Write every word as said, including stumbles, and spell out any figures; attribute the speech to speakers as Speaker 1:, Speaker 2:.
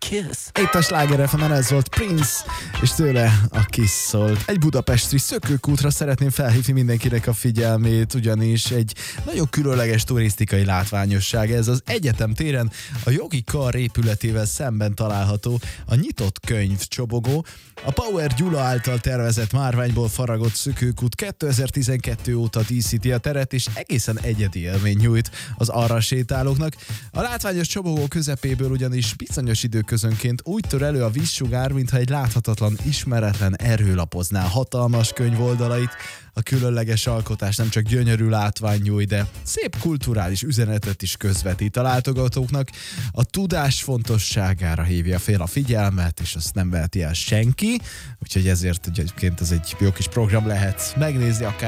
Speaker 1: Kiss.
Speaker 2: Itt a Sláger ef emen, ez volt Prince, és tőle a Kiss szólt. Egy budapesti szökőkútra szeretném felhívni mindenkinek a figyelmét, ugyanis egy nagyon különleges turisztikai látványosság. Ez az Egyetem téren a Jogi Kar épületével szemben található a nyitott könyv csobogó. A Power Gyula által tervezett márványból faragott szökőkút kétezer-tizenkettő óta díszíti a teret, és egészen egyedi élmény nyújt az arra sétálóknak. A látványos csobogó közepéből ugyanis bizonyos időközönként úgy tör elő a vízsugár, mintha egy láthatatlan, ismeretlen erő lapozná a hatalmas könyv oldalait. A különleges alkotás nem csak gyönyörű látvány nyújt, de szép kulturális üzenetet is közvetít a látogatóknak. A tudás fontosságára hívja fel a figyelmet, és azt nem veheti el senki, úgyhogy ezért egyébként ez egy jó kis program lehet megnézni, akár